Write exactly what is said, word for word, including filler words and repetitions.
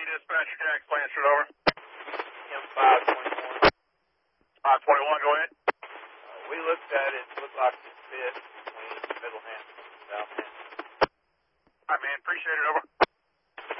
dispatcher, Jack Blanchard, over. M five twenty-one. five twenty-one, go ahead. Uh, we looked at it, it looked like it fit between Middle Hampton and South Hampton. All right, man, appreciate it, over.